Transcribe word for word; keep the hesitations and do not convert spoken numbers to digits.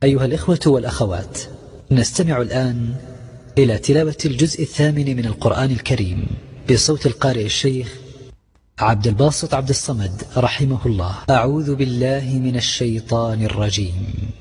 أيها الإخوة والأخوات، نستمع الآن إلى تلاوة الجزء الثامن من القرآن الكريم بصوت القارئ الشيخ عبد الباسط عبد الصمد رحمه الله. أعوذ بالله من الشيطان الرجيم.